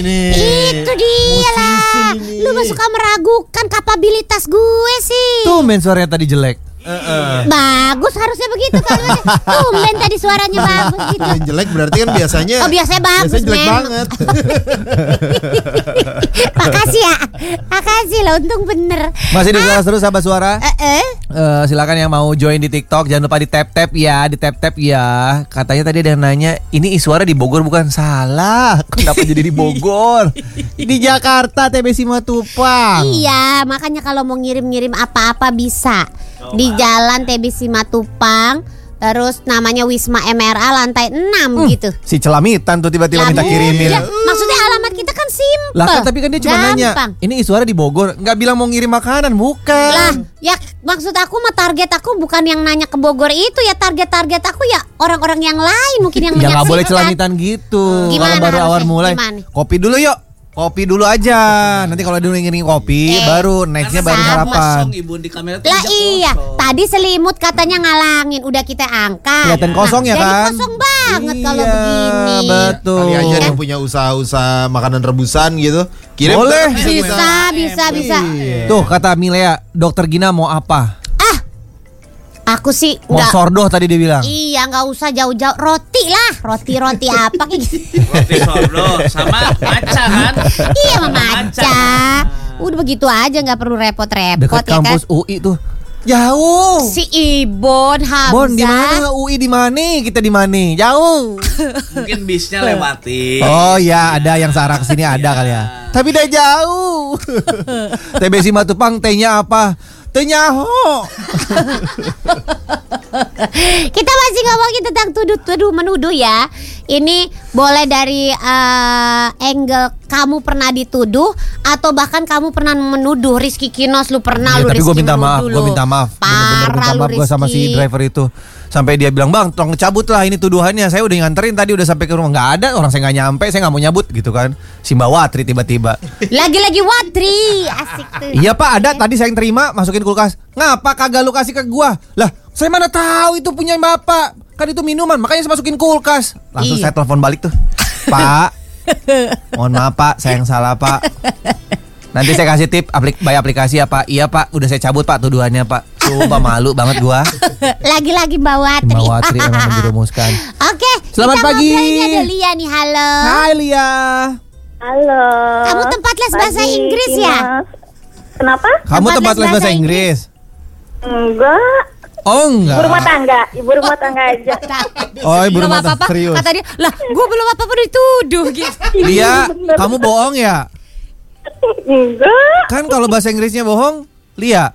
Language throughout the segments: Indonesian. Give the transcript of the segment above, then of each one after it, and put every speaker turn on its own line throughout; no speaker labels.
Itu dia lah. Lu mah suka meragukan kapabilitas gue sih.
Tumben suaranya tadi jelek.
Bagus harusnya begitu kalau tumben tadi suaranya bagus gitu.
Yang jelek berarti kan biasanya.
Oh biasanya bagus.
Biasanya jelek
men.
banget.
Makasih ya. Makasih lah, untung bener.
Masih di kelas terus sahabat suara. Silakan yang mau join di TikTok, jangan lupa di tap tap ya. Katanya tadi ada yang nanya, ini Iswara di Bogor bukan? Salah. Kenapa jadi di Bogor? Di Jakarta, TB Simatupang.
Iya, makanya kalau mau ngirim-ngirim apa-apa bisa. Di Jalan TB Simatupang, terus namanya Wisma MRA lantai 6 gitu.
Si celamitan tuh tiba-tiba minta kirimin.
Ya, maksudnya alamat kita kan simpel.
Lah kan, tapi kan dia cuma nanya, ini Iswara di Bogor, nggak bilang mau ngirim makanan, bukan?
Lah, ya maksud aku mah target aku bukan yang nanya ke Bogor itu ya, target aku ya orang-orang yang lain mungkin yang
ya
menyaksikan.
nggak boleh celamitan gitu.
Gimana
Kalau baru awal
harusnya?
mulai,
Gimana?
kopi dulu yuk. Kopi dulu aja. Nanti kalau dulu ngirim kopi, baru nextnya baru sarapan.
Lah iya, tadi selimut katanya ngalangin, udah kita angkat.
Kelihatan kosong ya
jadi
kan?
kosong banget
Iya,
kalau begini.
Betul.
Kali aja yang punya usaha-usaha makanan rebusan gitu. Kirim
Boleh.
Bisa.
Tuh kata Milea, Dokter Gina mau apa?
Aku sih
Mau
enggak.
sordoh tadi dia bilang.
Iya, nggak usah jauh-jauh. Roti lah, roti apa kayak gitu.
Roti sordo sama maca kan?
Iya, sama maca. Udah begitu aja, nggak perlu repot-repot
Dekat
ya kan.
kampus UI tuh. Jauh.
Si Ibon Hamzah.
Bon di mana? UI di mana? Kita di mana? Jauh.
Mungkin bisnya lewatin.
Oh ya, ada yang searah kesini ada kali ya. Tapi udah jauh. TB Simatupang tehnya apa? Tehnya ho.
Kita masih ngomongin tentang tuduh menuduh ya. Ini boleh dari angle kamu pernah dituduh atau bahkan kamu pernah menuduh. Rizky Kinos, lu pernah lu
Tapi
Rizky
gue minta maaf,
menuduh lu.
Bener-bener minta maaf gue sama si driver itu. Sampai dia bilang, bang, tolong cabut lah ini tuduhannya. Saya udah nganterin tadi, udah sampai ke rumah. Nggak ada, orang saya nggak nyampe, saya nggak mau nyabut gitu kan. Si Mbak Watri tiba-tiba.
Lagi-lagi Watri, asik tuh.
Iya pak, ada tadi saya yang terima, masukin kulkas. Ngapa kagak lu kasih ke gua? Lah, saya mana tahu itu punya bapak. Kan itu minuman, makanya saya masukin kulkas. Langsung saya telepon balik tuh. Pak, mohon maaf pak, saya yang salah pak. Nanti saya kasih tip by aplikasi ya pak. Iya pak, udah saya cabut pak tuduhannya pak. Sumpah malu banget gua.
Lagi-lagi Mbak Watri.
Mbak Watri emang menjerumuskan.
Oke,
Selamat
kita
pagi.
ngobrolin ada Lia nih, halo.
Hai Lia.
Halo.
Kamu tempat les bahasa
Pagi,
Inggris ya?
Mas. Kenapa?
Kamu tempat les bahasa Inggris?
Enggak.
Oh enggak.
Ibu rumah tangga aja.
Oh ibu rumah tangga,
apa-apa.
serius.
Kata dia, lah gue belum apa-apa dituduh gitu.
Lia,
Bener.
kamu bohong ya?
Enggak.
Kan kalau bahasa Inggrisnya bohong, Lia.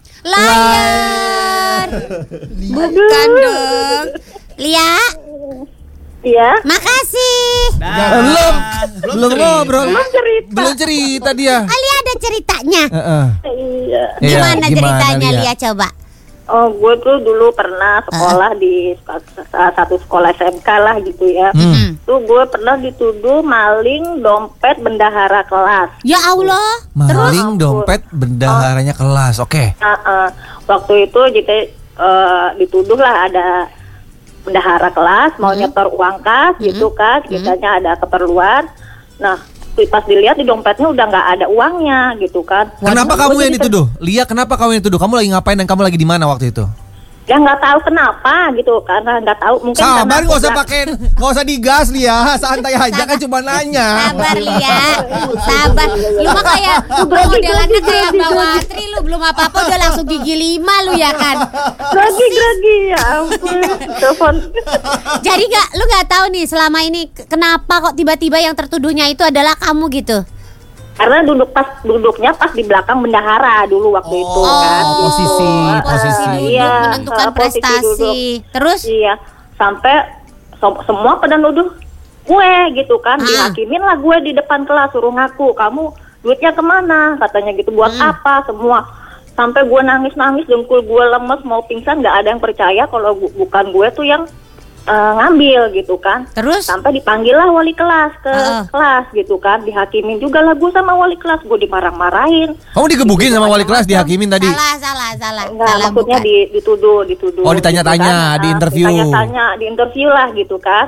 Liar. Bukan dong. Lia,
Iya.
makasih.
Belum ngobrol.
Belum cerita.
Belum cerita dia.
Lia ada ceritanya.
Iya.
Gimana ceritanya Lia coba?
Oh, gue tuh dulu pernah sekolah di satu sekolah SMK lah gitu ya. Tuh gue pernah dituduh maling dompet bendahara kelas.
Ya Allah.
Maling dompet bendaharanya kelas. Oke.
Waktu itu kita dituduh lah ada bendahara kelas mau nyetor uang kas gitu kan, kitanya ada keperluan. Nah, pas dilihat di dompetnya udah nggak ada uangnya gitu kan.
Kenapa kamu yang dituduh? Lia, kenapa kamu yang dituduh? Kamu lagi ngapain dan kamu lagi di mana waktu itu?
Ya nggak tahu kenapa gitu, karena nggak taau mungkin.
Sabar, nggak usah pakai, nggak usah digas Lia, santai aja kan cuma nanya.
Sabar Lia, sabar. Lu mah kayak modelannya kayak Mbak Watri, lu belum apa-apa udah langsung gigi 5 lu ya kan.
Grogi ya ampun. Telepon.
Jadi lu nggak tahu nih selama ini kenapa kok tiba-tiba yang tertuduhnya itu adalah kamu gitu?
Karena duduknya pas di belakang bendahara dulu waktu itu kan.
Posisi.
Iya,
menentukan
posisi
prestasi.
duduk.
Terus?
Iya, sampai semua pada nuduh gue gitu kan, dihakimin lah gue di depan kelas, suruh ngaku, kamu duitnya kemana, katanya gitu, buat apa semua. Sampai gue nangis-nangis, dengkul gue lemes mau pingsan, nggak ada yang percaya kalau bukan gue tuh yang ngambil gitu kan.
Terus?
Sampai dipanggil lah wali kelas ke kelas gitu kan, dihakimin juga lah gue sama wali kelas, gue dimarah-marahin.
Kamu digebukin sama wali kelas, dihakimin tadi?
Salah.
Enggak, maksudnya dituduh.
Oh, ditanya-tanya, di interview.
Ditanya-tanya, di interview lah gitu kan.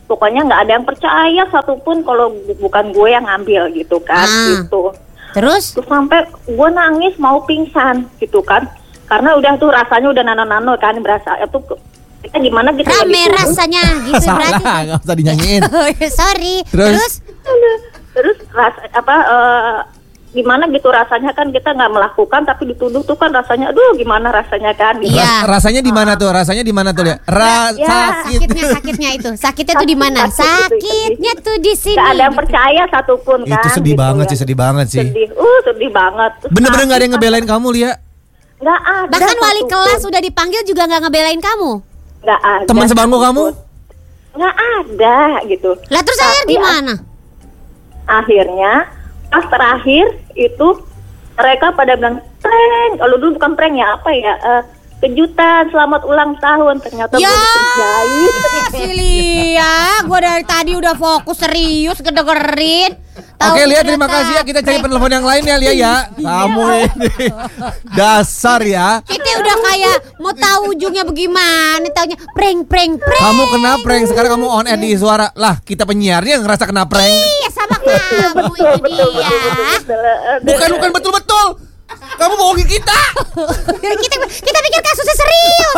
pokoknya nggak ada yang percaya satupun kalau bukan gue yang ngambil gitu kan, gitu.
Terus
Sampai gue nangis mau pingsan gitu kan, karena udah tuh rasanya udah nano-nano kan, berasa itu kita gimana gitu ya,
rame
gitu.
rasanya gitu berarti.
Salah, nggak usah dinyanyiin.
Sorry.
Terus?
Terus gimana gitu rasanya kan, kita nggak melakukan tapi dituduh tuh kan rasanya, aduh gimana rasanya kan gitu.
Iya.
Rasanya di mana tuh? Rasanya di mana tuh, Lia? Sakit.
Sakitnya itu. Sakitnya tuh di mana? Sakitnya tuh di sini.
Gak ada yang percaya satupun kan.
Itu sedih
gitu
banget
ya.
sih, sedih banget sih.
Sedih banget. Terus
Bener-bener nggak ada yang
sakit,
ngebelain kamu, Lia?
Nggak ada.
Bahkan wali
satupun.
kelas udah dipanggil juga nggak ngebelain kamu.
Nggak ada.
Teman sebangku kamu?
Nggak ada gitu.
Lah terus saya
Tapi
gimana?
Akhirnya pas terakhir itu mereka pada bilang prank. Kalau dulu bukan prank ya, apa ya? Kejutan selamat ulang tahun. Ternyata
Ya,
gue dikerjain.
si Lia, gue dari tadi udah fokus serius kedengerin.
Oke, Lia, terima kasih ya. Kita cari penelpon yang lain ya, Lia ya. Kamu ini dasar ya.
Kita udah kayak mau tahu ujungnya bagaimana, taunya prank.
Kamu kena prank, sekarang kamu on air di suara. Lah, kita penyiarnya yang ngerasa kena prank.
Iya sama kamu itu dia.
Bukan betul-betul. Kamu bohongin kita.
kita pikir kasusnya serius.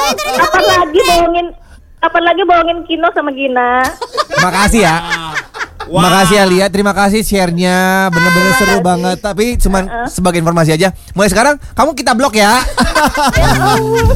Kapan lagi bohongin Kino sama Gina?
Makasih ya.
Wah.
Makasih ya Lia, terima kasih share-nya. Bener-bener seru banget. Tapi cuman sebagai informasi aja, mulai sekarang kamu kita blok ya.